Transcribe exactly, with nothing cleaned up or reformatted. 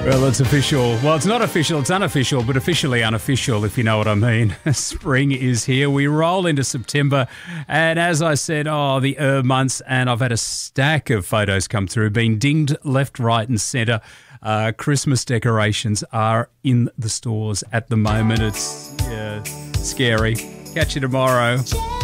Well, it's official. Well, it's not official, it's unofficial, but officially unofficial, if you know what I mean. Spring is here. We roll into September. And as I said, oh, the herb months, and I've had a stack of photos come through, being dinged left, right and centre. Uh, Christmas decorations are in the stores at the moment. It's yeah, scary. Catch you tomorrow.